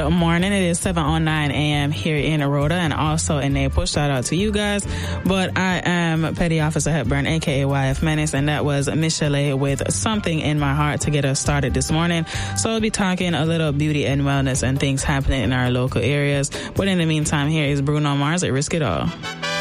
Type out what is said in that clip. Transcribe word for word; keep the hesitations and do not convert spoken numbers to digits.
Good morning. It is seven oh nine a.m. here in Rhoda and also in Naples. Shout out to you guys. But I am Petty Officer Hepburn, a k a. Y F Menace, and that was Michelle with Something in My Heart to get us started this morning. So we'll be talking a little beauty and wellness and things happening in our local areas. But in the meantime, here is Bruno Mars at Risk It All.